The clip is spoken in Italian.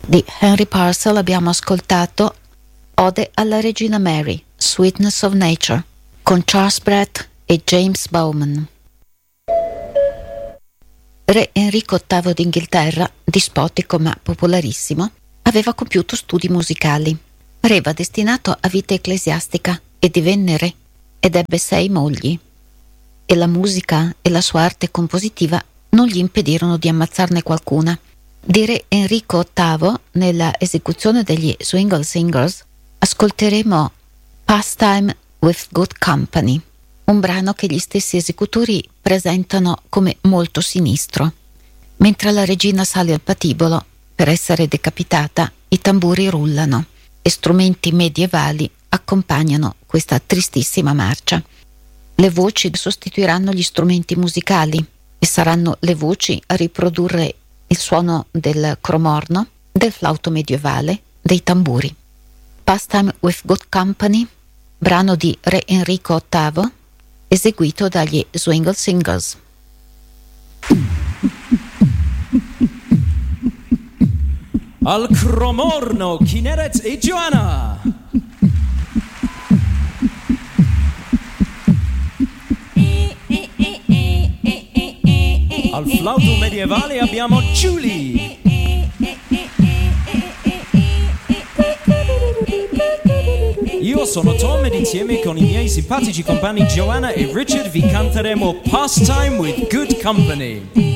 Di Henry Purcell abbiamo ascoltato Ode alla Regina Mary, Sweetness of Nature, con Charles Brett e James Bowman. Re Enrico VIII d'Inghilterra, dispotico ma popolarissimo, aveva compiuto studi musicali. Pareva destinato a vita ecclesiastica e divenne re ed ebbe 6 mogli. E la musica e la sua arte compositiva non gli impedirono di ammazzarne qualcuna. Di re Enrico VIII, nella esecuzione degli Swingle Singers, ascolteremo Pastime with Good Company, un brano che gli stessi esecutori presentano come molto sinistro. Mentre la regina sale al patibolo per essere decapitata, i tamburi rullano e strumenti medievali accompagnano questa tristissima marcia. Le voci sostituiranno gli strumenti musicali e saranno le voci a riprodurre il suono del cromorno, del flauto medievale, dei tamburi. Pastime with Good Company, brano di Re Enrico VIII, eseguito dagli Swingle Singers. Al cromorno, Kineret e Joanna! Al flauto medievale abbiamo Julie. Io sono Tom ed insieme con i miei simpatici compagni Joanna e Richard vi canteremo Pastime with Good Company.